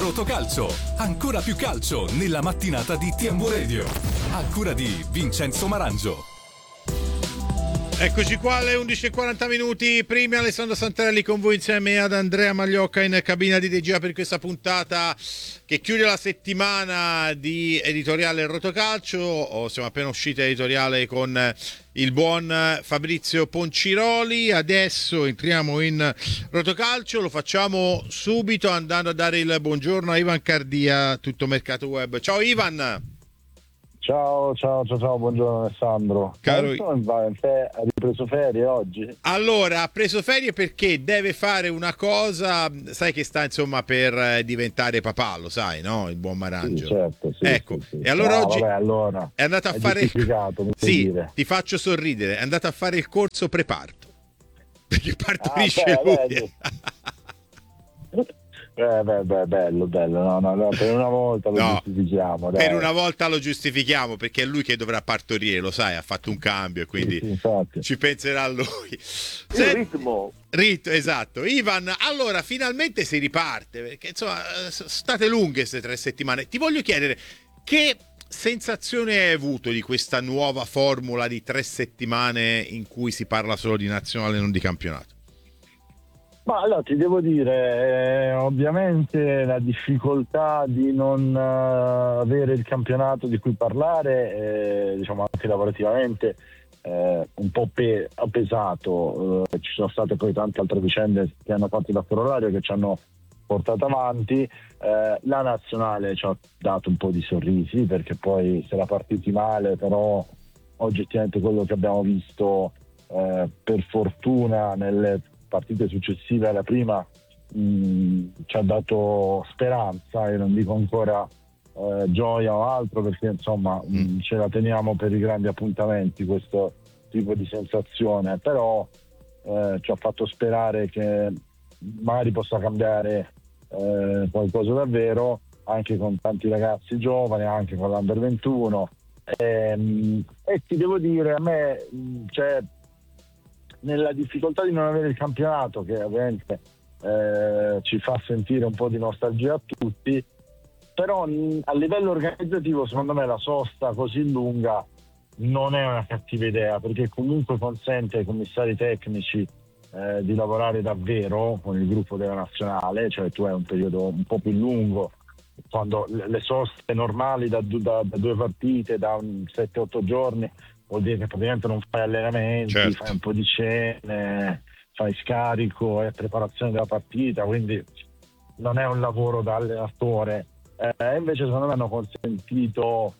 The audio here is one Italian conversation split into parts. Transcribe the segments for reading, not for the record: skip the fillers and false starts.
Rotocalcio, ancora più calcio nella mattinata di TMW Radio, a cura di Vincenzo Marangio. Eccoci qua alle 11:40, primi Alessandro Santarelli con voi insieme ad Andrea Magliocca in cabina di regia per questa puntata che chiude la settimana di editoriale Rotocalcio. Siamo appena usciti editoriale con il buon Fabrizio Ponciroli. Adesso entriamo in Rotocalcio, lo facciamo subito andando a dare il buongiorno a Ivan Cardia, Tutto Mercato Web. Ciao Ivan! Ciao, buongiorno Alessandro. Caro... Ha ripreso ferie oggi? Allora, ha preso ferie perché deve fare una cosa, sai che sta insomma per diventare papà, lo sai, no? Il buon Marangio. Sì, certo, sì, ecco, sì. E allora oggi allora, è andato a fare... Sì, dire. ti faccio sorridere, è andato a fare il corso preparto. Perché partorisce lui. Bello, no, per una volta lo giustifichiamo. Dai. Per una volta lo giustifichiamo perché è lui che dovrà partorire, lo sai, ha fatto un cambio e quindi ci penserà lui. Ritmo, esatto. Ivan, allora finalmente si riparte perché insomma state lunghe queste 3 settimane. Ti voglio chiedere che sensazione hai avuto di questa nuova formula di 3 settimane in cui si parla solo di nazionale e non di campionato? Ma allora ti devo dire, ovviamente la difficoltà di non avere il campionato di cui parlare, diciamo anche lavorativamente, un po' ha pesato. Ci sono state poi tante altre vicende che hanno fatto da corollario che ci hanno portato avanti. La nazionale ci ha dato un po' di sorrisi perché poi si era partiti male, però oggettivamente quello che abbiamo visto per fortuna nelle partite successive alla prima ci ha dato speranza, e non dico ancora gioia o altro perché insomma ce la teniamo per i grandi appuntamenti questo tipo di sensazione, però ci ha fatto sperare che magari possa cambiare qualcosa davvero anche con tanti ragazzi giovani, anche con l'Under 21 e ti devo dire, a me nella difficoltà di non avere il campionato, che ovviamente ci fa sentire un po' di nostalgia a tutti, però a livello organizzativo secondo me la sosta così lunga non è una cattiva idea, perché comunque consente ai commissari tecnici di lavorare davvero con il gruppo della nazionale, cioè tu hai un periodo un po' più lungo, quando le soste normali da 2 partite, da 7-8 giorni, vuol dire che praticamente non fai allenamenti, certo. Fai un po' di cene, fai scarico e preparazione della partita, quindi non è un lavoro da allenatore. Invece secondo me hanno consentito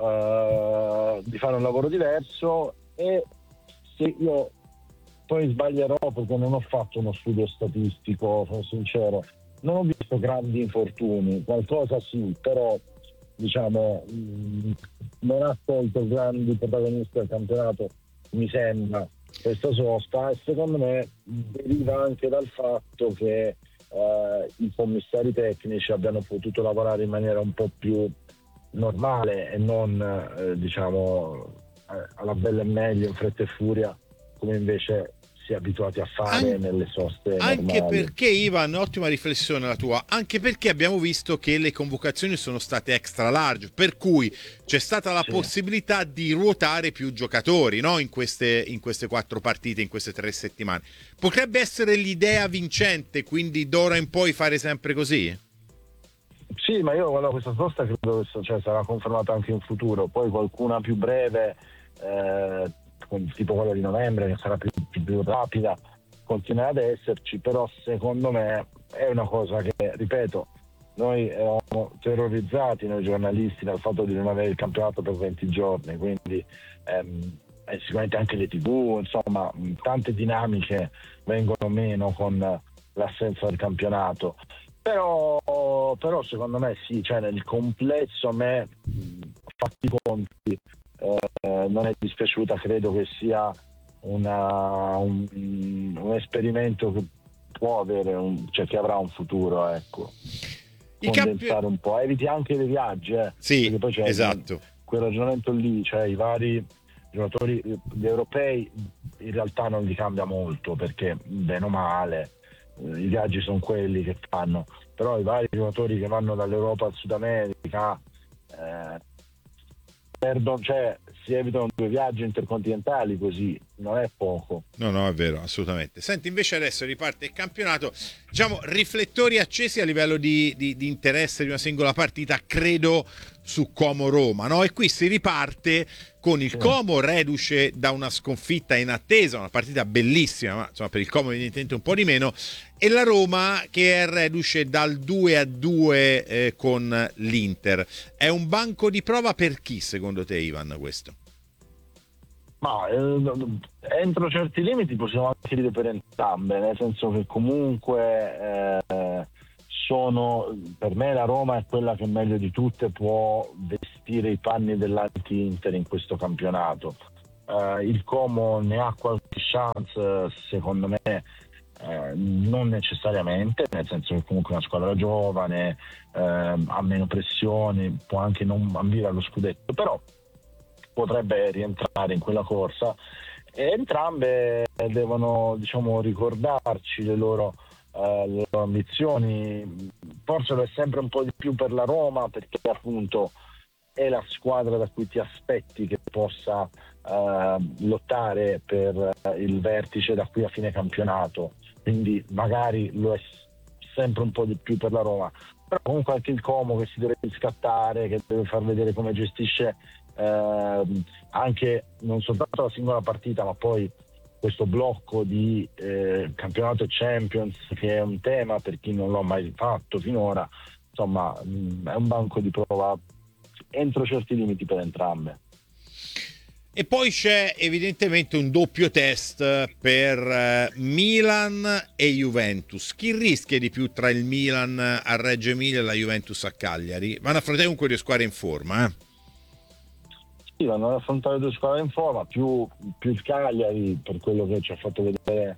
di fare un lavoro diverso, e se io poi sbaglierò perché non ho fatto uno studio statistico, sono sincero, non ho visto grandi infortuni, qualcosa sì, però diciamo non ha tolto grandi protagonisti del campionato, mi sembra, questa sosta, e secondo me deriva anche dal fatto che i commissari tecnici abbiano potuto lavorare in maniera un po' più normale e non diciamo alla bella e meglio, in fretta e furia, come invece si è abituati a fare nelle soste anche normali. Perché Ivan, ottima riflessione la tua, anche perché abbiamo visto che le convocazioni sono state extra large, per cui c'è stata la possibilità di ruotare più giocatori, no? in queste 4 partite, in queste 3 settimane. Potrebbe essere l'idea vincente, quindi d'ora in poi fare sempre così? Sì, ma io guardo questa sosta, credo che sarà confermata anche in futuro, poi qualcuna più breve, tipo quella di novembre, che sarà più rapida, continuerà ad esserci, però secondo me è una cosa che, ripeto, noi eravamo terrorizzati, noi giornalisti, dal fatto di non avere il campionato per 20 giorni, quindi sicuramente anche le TV, insomma tante dinamiche vengono meno con l'assenza del campionato, però secondo me sì, cioè nel complesso a me, fatti i conti, non è dispiaciuta, credo che sia un esperimento che può avere che avrà un futuro, ecco. Condensare un po', eviti anche dei viaggi, sì, perché poi c'è esatto, quel ragionamento lì, cioè i vari giocatori, gli europei in realtà non li cambia molto, perché bene o male i viaggi sono quelli che fanno, però i vari giocatori che vanno dall'Europa al Sud America cioè, si evitano 2 viaggi intercontinentali, così non è poco. No, è vero, assolutamente. Senti, invece adesso riparte il campionato, diciamo riflettori accesi a livello di interesse di una singola partita, credo su Como-Roma, no? E qui si riparte con il Como reduce da una sconfitta in attesa, una partita bellissima, ma insomma per il Como evidentemente un po' di meno, e la Roma che è reduce dal 2-2 con l'Inter. È un banco di prova per chi, secondo te, Ivan, questo? Ma entro certi limiti possiamo anche dire per entrambe, nel senso che comunque per me la Roma è quella che meglio di tutte può vestire i panni dell'anti-Inter in questo campionato. Il Como ne ha qualche chance, secondo me, non necessariamente, nel senso che comunque è una squadra giovane, ha meno pressioni, può anche non ambire allo scudetto, però potrebbe rientrare in quella corsa, e entrambe devono, diciamo, ricordarci le loro ambizioni. Forse lo è sempre un po' di più per la Roma, perché appunto è la squadra da cui ti aspetti che possa lottare per il vertice da qui a fine campionato, quindi magari lo è sempre un po' di più per la Roma, però comunque anche il Como che si deve riscattare, che deve far vedere come gestisce anche non soltanto la singola partita, ma poi questo blocco di campionato e Champions, che è un tema per chi non l'ha mai fatto finora. Insomma, è un banco di prova entro certi limiti per entrambe. E poi c'è evidentemente un doppio test per Milan e Juventus. Chi rischia di più tra il Milan a Reggio Emilia e la Juventus a Cagliari? Vanno a affrontare comunque 2 squadre in forma, Sì, vanno ad affrontare 2 squadre in forma, più il Cagliari, per quello che ci ha fatto vedere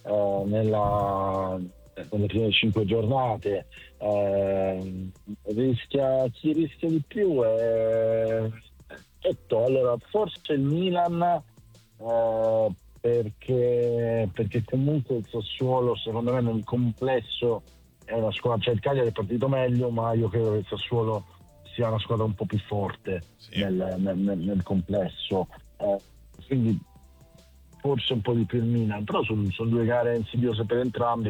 nelle prime 5 giornate. Chi rischia di più è allora forse il Milan, perché comunque il Sassuolo secondo me nel complesso è una squadra, cioè il Cagliari è partito meglio, ma io credo che il Sassuolo sia una squadra un po' più forte nel complesso, quindi forse un po' di più il Milan, però sono 2 gare insidiose per entrambe,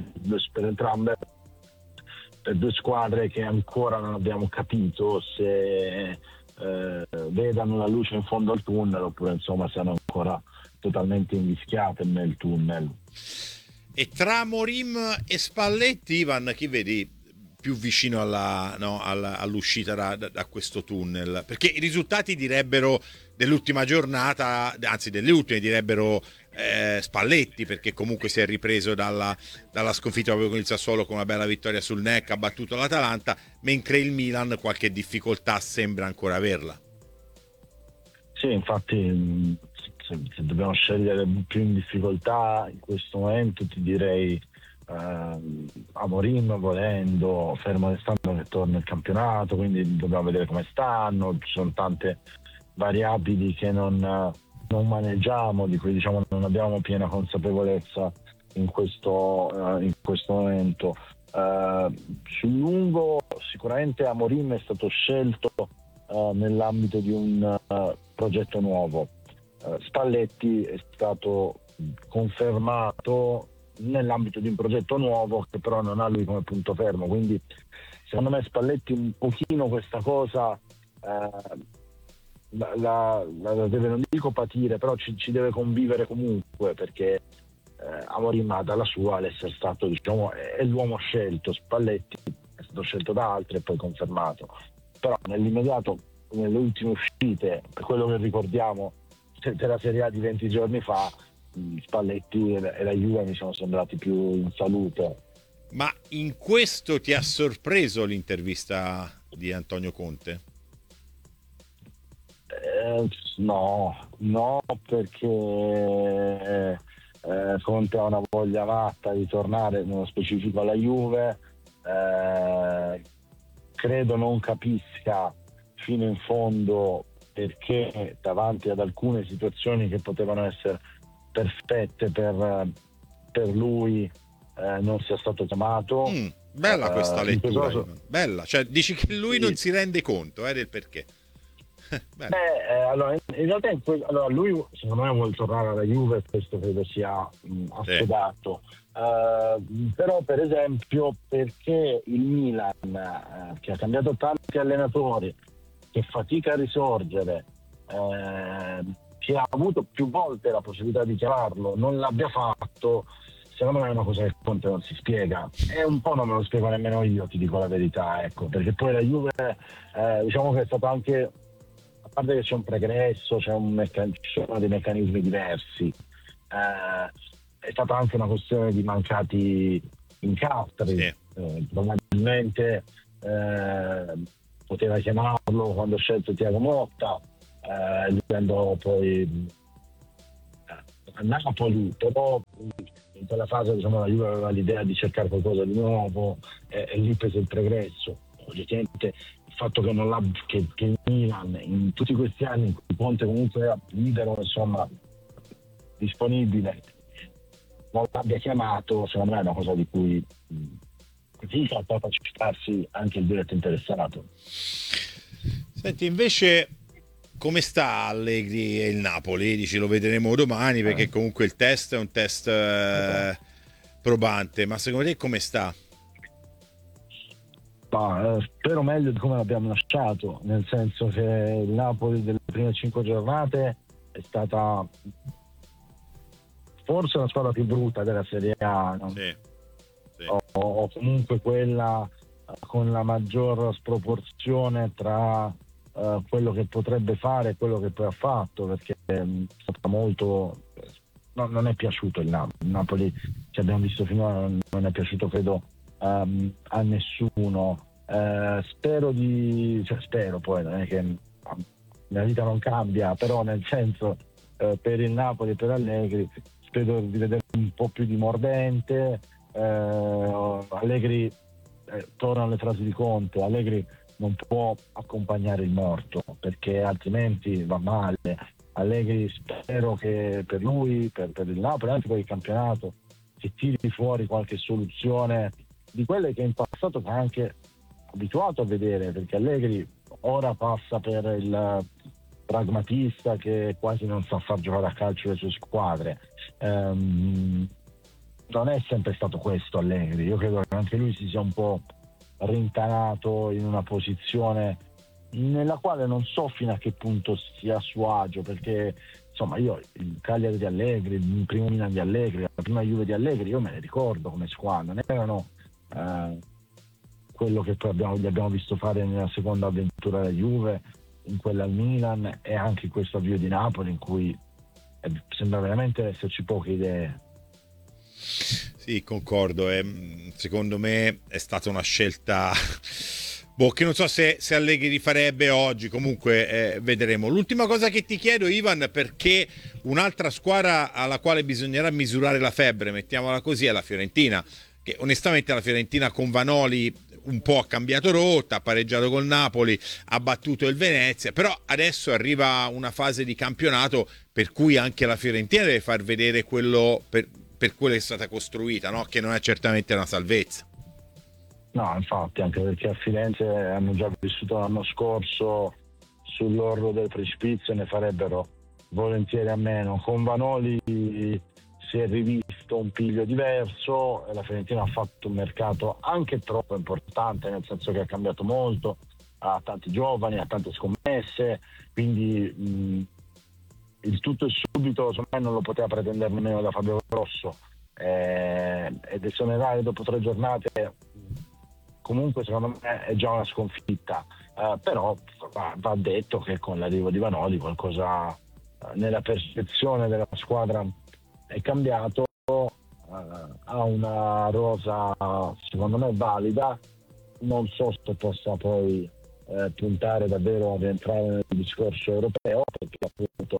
per 2 squadre che ancora non abbiamo capito se vedano la luce in fondo al tunnel, oppure insomma siano ancora totalmente invischiate nel tunnel. E tra Amorim e Spalletti, Ivan, chi vedi più vicino all'uscita da questo tunnel? Perché i risultati direbbero dell'ultima giornata, anzi delle ultime direbbero Spalletti, perché comunque si è ripreso dalla sconfitta proprio con il Sassuolo, con una bella vittoria sul NEC, ha battuto l'Atalanta, mentre il Milan qualche difficoltà sembra ancora averla. Sì, infatti se dobbiamo scegliere più in difficoltà in questo momento ti direi Amorim, volendo, fermo restando che torna il campionato, quindi dobbiamo vedere come stanno, ci sono tante variabili che non maneggiamo, di cui diciamo non abbiamo piena consapevolezza in questo momento. Sul lungo sicuramente Amorim è stato scelto nell'ambito di un progetto nuovo. Spalletti è stato confermato nell'ambito di un progetto nuovo che però non ha lui come punto fermo, quindi secondo me Spalletti un pochino questa cosa la deve, non dico patire, però ci deve convivere comunque, perché Amorim ha dalla sua l'essere stato, diciamo, è l'uomo scelto. Spalletti è stato scelto da altri e poi confermato, però nell'immediato, nelle ultime uscite, per quello che ricordiamo della Serie A di 20 giorni fa, Spalletti e la Juve mi sono sembrati più in salute. Ma in questo ti ha sorpreso l'intervista di Antonio Conte? No, perché Conte ha una voglia matta di tornare, nello specifico alla Juve. Credo non capisca fino in fondo perché davanti ad alcune situazioni che potevano essere perfette per lui non sia stato chiamato. Bella questa in lettura, questo caso- Ivan. Bella, cioè dici che lui Sì. non si rende conto del perché. Bella. Allora, in realtà allora, lui secondo me vuole tornare alla Juve, questo credo sia assodato. Però per esempio perché il Milan, che ha cambiato tanti allenatori, che fatica a risorgere, che ha avuto più volte la possibilità di chiamarlo, non l'abbia fatto, secondo me è una cosa che Conte non si spiega, e un po' non me lo spiego nemmeno io, ti dico la verità, ecco, perché poi la Juve diciamo che è stato anche, a parte che c'è un pregresso, ci sono dei meccanismi diversi, è stata anche una questione di mancati incastri. Sì. Probabilmente poteva chiamarlo quando ha scelto Thiago Motta, andò poi a Napoli, però in quella fase diciamo la Juve aveva l'idea di cercare qualcosa di nuovo, e lì prese il pregresso. Oggettivamente il fatto che non che il Milan in tutti questi anni in cui Conte comunque era libero, insomma, disponibile, non l'abbia chiamato, secondo me è una cosa di cui fatica a parteciparsi anche il diretto interessato. Senti, invece come sta Allegri e il Napoli? Dici lo vedremo domani, perché comunque il test è un test probante, ma secondo te come sta? Spero meglio di come l'abbiamo lasciato, nel senso che il Napoli delle prime 5 giornate è stata forse la squadra più brutta della Serie A, no? Sì. O comunque quella con la maggior sproporzione tra quello che potrebbe fare e quello che poi ha fatto, perché è stata molto... non è piaciuto il Napoli che abbiamo visto finora, non è piaciuto credo a nessuno. Spero poi, non è che la vita non cambia, però nel senso per il Napoli e per Allegri spero di vedere un po' più di mordente. Allegri, tornano le frasi di Conte, Allegri non può accompagnare il morto perché altrimenti va male. Allegri, spero che per lui, per il Napoli, anche per il campionato, si tiri fuori qualche soluzione di quelle che in passato si è anche abituato a vedere, perché Allegri ora passa per il pragmatista che quasi non sa far giocare a calcio le sue squadre. Non è sempre stato questo Allegri, io credo che anche lui si sia un po' rintanato in una posizione nella quale non so fino a che punto sia a suo agio, perché insomma io il Cagliari di Allegri, il primo Milan di Allegri, la prima Juve di Allegri, io me le ricordo come squadra, non erano quello che poi gli abbiamo visto fare nella seconda avventura della Juve, in quella al Milan e anche in questo avvio di Napoli, in cui sembra veramente esserci poche idee. Sì, concordo. Secondo me è stata una scelta che non so se Allegri rifarebbe oggi. Comunque vedremo. L'ultima cosa che ti chiedo, Ivan, perché un'altra squadra alla quale bisognerà misurare la febbre, mettiamola così, è la Fiorentina, che onestamente la Fiorentina con Vanoli un po' ha cambiato rotta, ha pareggiato col Napoli, ha battuto il Venezia, però adesso arriva una fase di campionato per cui anche la Fiorentina deve far vedere quello per quello che è stata costruita, no? Che non è certamente una salvezza. No, infatti, anche perché a Firenze hanno già vissuto l'anno scorso sull'orlo del precipizio e ne farebbero volentieri a meno. Con Vanoli si è rivisto un piglio diverso e la Fiorentina ha fatto un mercato anche troppo importante, nel senso che ha cambiato molto, ha tanti giovani, ha tante scommesse, quindi il tutto e subito secondo me non lo poteva pretendere nemmeno da Fabio Grosso, ed esonerare dopo 3 giornate comunque secondo me è già una sconfitta, però va detto che con l'arrivo di Vanoli qualcosa nella percezione della squadra è cambiato, ha una rosa secondo me valida, non so se possa poi puntare davvero ad entrare nel discorso europeo, perché appunto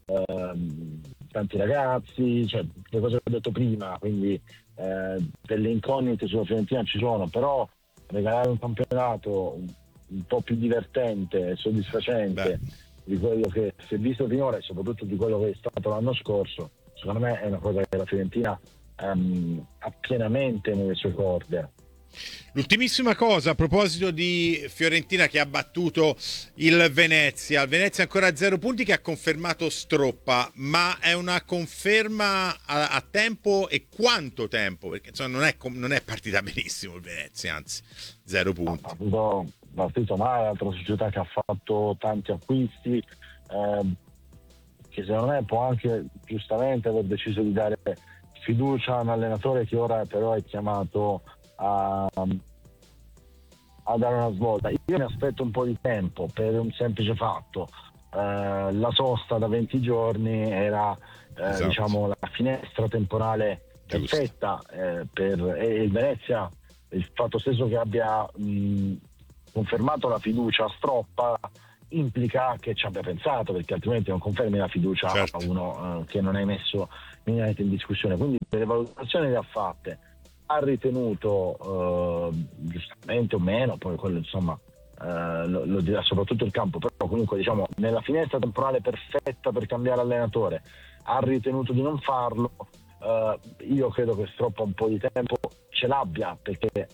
tanti ragazzi, cioè le cose che ho detto prima, quindi delle incognite sulla Fiorentina ci sono, però regalare un campionato un po' più divertente e soddisfacente di quello che si è visto finora e soprattutto di quello che è stato l'anno scorso, secondo me è una cosa che la Fiorentina ha pienamente nelle sue corde. L'ultimissima cosa a proposito di Fiorentina che ha battuto il Venezia. Il Venezia ancora a 0 punti, che ha confermato Stroppa, ma è una conferma a tempo, e quanto tempo? Perché insomma non è partita benissimo il Venezia, anzi 0 punti. Ha partito male, l'altra società che ha fatto tanti acquisti, che secondo me può anche giustamente aver deciso di dare fiducia a un allenatore che ora però è chiamato a dare una svolta. Io mi aspetto un po' di tempo per un semplice fatto: la sosta da 20 giorni era Esatto. diciamo la finestra temporale perfetta per il Venezia. Il fatto stesso che abbia confermato la fiducia a Stroppa implica che ci abbia pensato, perché altrimenti non confermi la fiducia a uno che non hai messo minimamente in discussione. Quindi per le valutazioni le ha fatte, ha ritenuto giustamente o meno, poi quello insomma lo dirà soprattutto il campo, però comunque diciamo nella finestra temporale perfetta per cambiare allenatore ha ritenuto di non farlo. Io credo che Stroppa un po' di tempo ce l'abbia, perché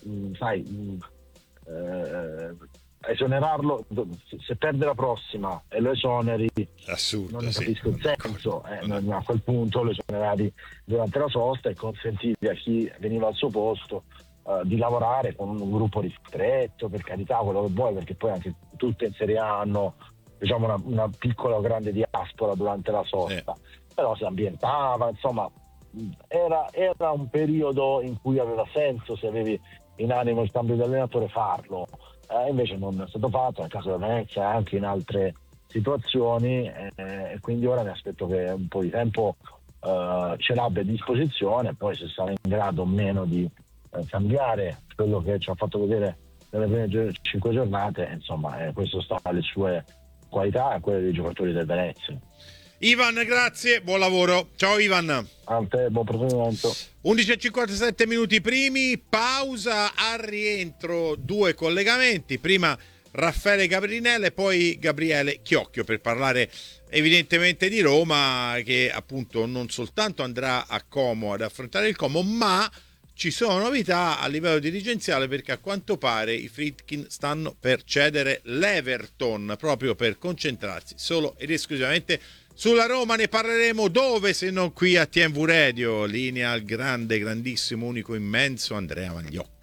esonerarlo, se perde la prossima e lo esoneri, assurdo, non ne capisco il senso. A quel punto lo esoneravi durante la sosta e consentivi a chi veniva al suo posto di lavorare con un gruppo ristretto, per carità, quello che vuoi, perché poi anche tutte in Serie A hanno diciamo una piccola o grande diaspora durante la sosta, però si ambientava, insomma era un periodo in cui aveva senso, se avevi in animo il cambio di allenatore, farlo. Invece non è stato fatto nel caso della Venezia, anche in altre situazioni, e quindi ora mi aspetto che un po' di tempo ce l'abbia a disposizione. Poi se sarà in grado o meno di cambiare quello che ci ha fatto vedere nelle prime 5 giornate, insomma questo sta alle sue qualità e quelle dei giocatori del Venezia. Ivan, grazie, buon lavoro. Ciao Ivan. A te, buon proseguimento. 11:57 minuti primi, pausa, al rientro 2 collegamenti, prima Raffaele Gabrinelli e poi Gabriele Chiocchio, per parlare evidentemente di Roma, che appunto non soltanto andrà a Como ad affrontare il Como, ma ci sono novità a livello dirigenziale, perché a quanto pare i Friedkin stanno per cedere l'Everton proprio per concentrarsi solo ed esclusivamente sulla Roma. Ne parleremo dove se non qui a TMV Radio. Linea al grande, grandissimo, unico, immenso Andrea Magliocca.